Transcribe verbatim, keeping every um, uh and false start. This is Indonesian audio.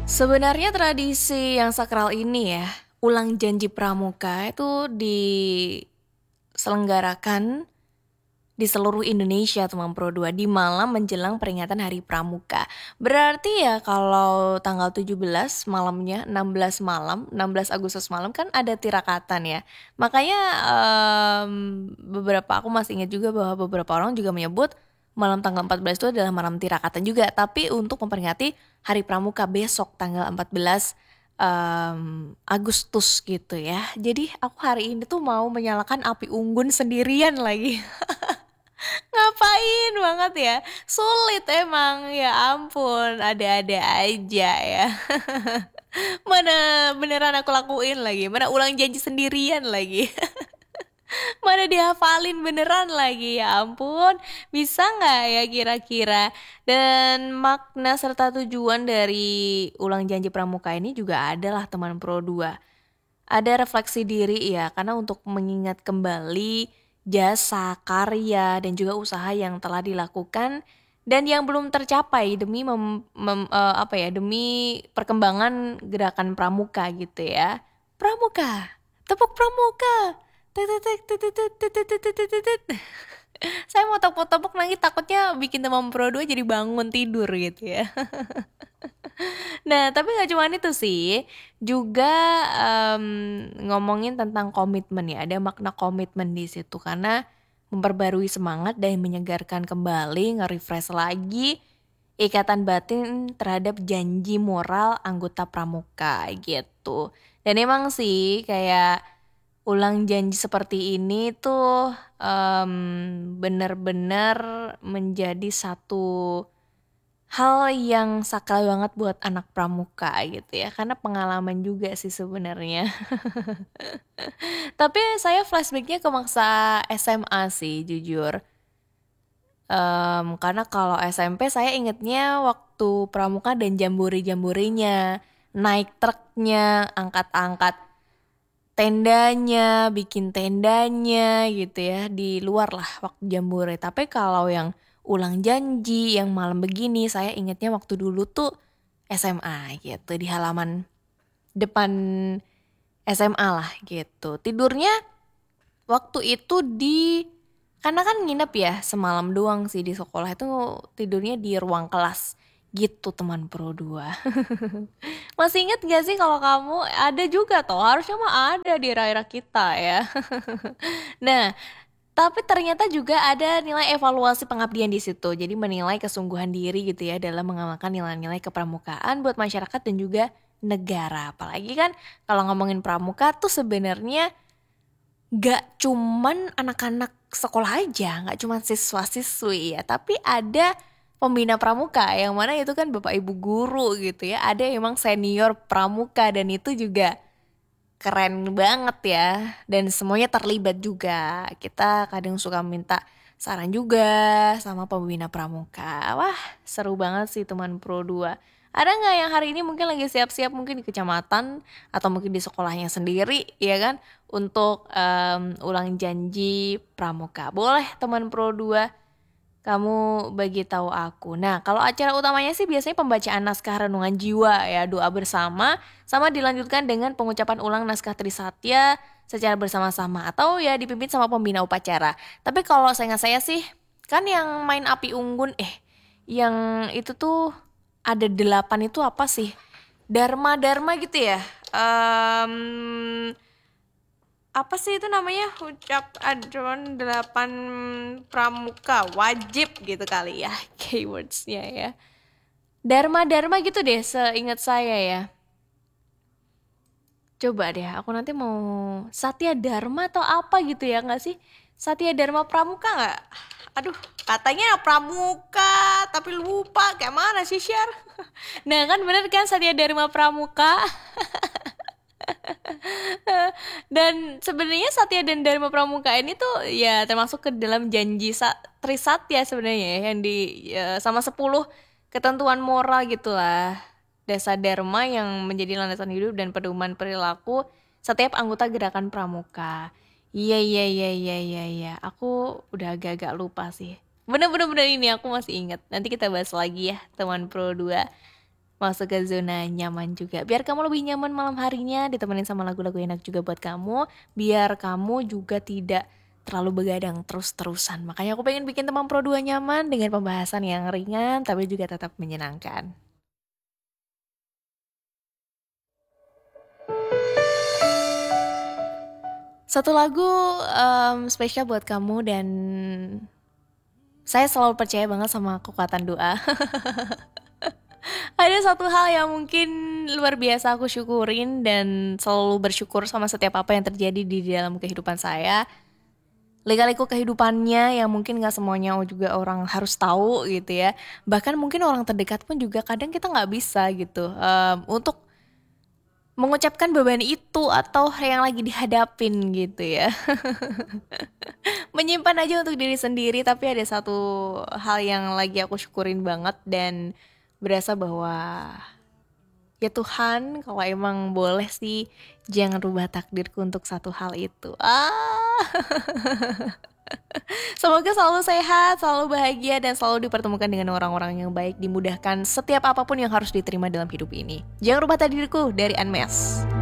Sebenarnya tradisi yang sakral ini ya, ulang janji pramuka itu diselenggarakan di seluruh Indonesia teman Pro dua di malam menjelang peringatan Hari Pramuka. Berarti ya kalau tanggal tujuh belas malamnya, enam belas malam, enam belas Agustus malam kan ada tirakatan ya. Makanya em, beberapa aku masih ingat juga bahwa beberapa orang juga menyebut malam tanggal empat belas itu adalah malam tirakatan juga. Tapi untuk memperingati Hari Pramuka besok tanggal empat belas em, Agustus gitu ya. Jadi aku hari ini tuh mau menyalakan api unggun sendirian lagi. Ngapain banget ya? Sulit emang, ya ampun, ada-ada aja ya. Mana beneran aku lakuin lagi, mana ulang janji sendirian lagi. Mana dihafalin beneran lagi, ya ampun. Bisa nggak ya kira-kira? Dan makna serta tujuan dari ulang janji pramuka ini juga adalah teman Pro dua. Ada refleksi diri ya, karena untuk mengingat kembali jasa, karya, dan juga usaha yang telah dilakukan dan yang belum tercapai demi mem, mem- eh, apa ya, demi perkembangan gerakan pramuka gitu ya. Pramuka, tepuk pramuka. Tet, tet, tet, tet, tet, tet, tet, tet, tet, tet. Saya mau tepuk-tepuk nanti takutnya bikin teman Pro dua jadi bangun tidur gitu ya. Nah, tapi nggak cuma itu sih, juga em, ngomongin tentang komitmen ya. Ada makna komitmen di situ karena memperbarui semangat dan menyegarkan kembali, nge-refresh lagi ikatan batin terhadap janji moral anggota pramuka gitu. Dan emang sih kayak ulang janji seperti ini tuh em, bener-bener menjadi satu hal yang sakral banget buat anak pramuka gitu ya, karena pengalaman juga sih sebenarnya. Tapi saya flashbacknya ke masa S M A sih jujur. Em, karena kalau S M P saya ingetnya waktu pramuka dan jambore-jamborenya, naik truknya, angkat-angkat tendanya, bikin tendanya gitu ya di luar lah waktu jambore. Tapi kalau yang ulang janji yang malam begini, saya ingatnya waktu dulu tuh S M A gitu di halaman depan S M A lah gitu. Tidurnya waktu itu di karena kan nginep ya semalam doang sih di sekolah itu tidurnya di ruang kelas gitu teman Pro dua. Masih inget gak sih kalau kamu ada juga toh harusnya mah ada di daerah kita ya. Nah, tapi ternyata juga ada nilai evaluasi pengabdian di situ. Jadi menilai kesungguhan diri gitu ya dalam mengamalkan nilai-nilai kepramukaan buat masyarakat dan juga negara. Apalagi kan kalau ngomongin pramuka tuh sebenarnya gak cuman anak-anak sekolah aja, gak cuman siswa-siswi ya, tapi ada pembina pramuka yang mana itu kan bapak ibu guru gitu ya, ada emang senior pramuka dan itu juga keren banget ya, dan semuanya terlibat juga. Kita kadang suka minta saran juga sama pembina pramuka. Wah, seru banget sih teman Pro dua. Ada nggak yang hari ini mungkin lagi siap-siap mungkin di kecamatan atau mungkin di sekolahnya sendiri ya kan untuk em, ulang janji pramuka. Boleh teman Pro dua kamu bagi tahu aku. Nah, kalau acara utamanya sih biasanya pembacaan naskah renungan jiwa ya, doa bersama, sama dilanjutkan dengan pengucapan ulang naskah Trisatya secara bersama-sama atau ya dipimpin sama pembina upacara. Tapi kalau saya nggak saya sih, kan yang main api unggun, eh, yang itu tuh ada delapan itu apa sih? Dharma Dharma gitu ya? Em, apa sih itu namanya ucap aduan delapan pramuka wajib gitu kali ya keywordsnya ya Dharma Dharma gitu deh seingat saya ya. Coba deh aku nanti mau Satya Dharma atau apa gitu ya nggak sih Satya Dharma Pramuka nggak. Aduh, katanya pramuka tapi lupa kayak mana sih share. Nah kan bener kan Satya Dharma Pramuka. Dan sebenarnya Satya dan Dharma Pramuka ini tuh ya termasuk ke dalam janji Sa- Trisatya sebenarnya ya, yang di ya, sama sepuluh ketentuan moral gitulah. Dasa Dharma yang menjadi landasan hidup dan pedoman perilaku setiap anggota gerakan pramuka. Iya iya iya iya iya iya. Aku udah agak-agak lupa sih. Bener-bener bener ini aku masih ingat. Nanti kita bahas lagi ya teman Pro dua. masuk ke zona nyaman juga. Biar kamu lebih nyaman malam harinya, ditemenin sama lagu-lagu enak juga buat kamu. Biar kamu juga tidak terlalu begadang terus-terusan. Makanya aku pengen bikin teman Pro dua nyaman dengan pembahasan yang ringan tapi juga tetap menyenangkan. Satu lagu um, spesial buat kamu dan saya selalu percaya banget sama kekuatan doa. Ada satu hal yang mungkin luar biasa aku syukurin dan selalu bersyukur sama setiap apa yang terjadi di dalam kehidupan saya. Lika-liku kehidupannya yang mungkin gak semuanya juga orang harus tahu gitu ya. Bahkan mungkin orang terdekat pun juga kadang kita gak bisa gitu um, untuk mengucapkan beban itu atau yang lagi dihadapin gitu ya. Menyimpan aja untuk diri sendiri, tapi ada satu hal yang lagi aku syukurin banget dan berasa bahwa ya Tuhan, kalau emang boleh sih jangan rubah takdirku untuk satu hal itu. Ah. Semoga selalu sehat, selalu bahagia, dan selalu dipertemukan dengan orang-orang yang baik, dimudahkan setiap apapun yang harus diterima dalam hidup ini. Jangan rubah takdirku dari Unmesh.